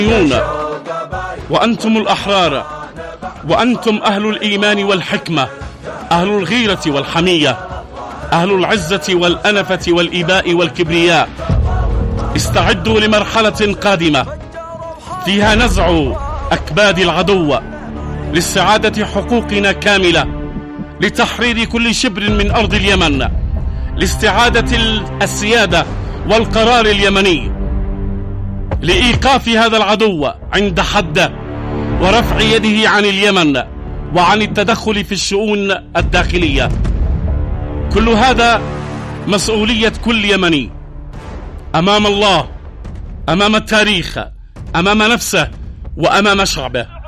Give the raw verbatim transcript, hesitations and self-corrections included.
وأنتم الأحرار، وأنتم أهل الإيمان والحكمة، أهل الغيرة والحمية، أهل العزة والأنفة والإباء والكبرياء. استعدوا لمرحلة قادمة فيها نزع أكباد العدو لاستعادة حقوقنا كاملة، لتحرير كل شبر من أرض اليمن، لاستعادة السيادة والقرار اليمني، لإيقاف هذا العدو عند حده ورفع يده عن اليمن وعن التدخل في الشؤون الداخلية. كل هذا مسؤولية كل يمني أمام الله، أمام التاريخ، أمام نفسه، وأمام شعبه.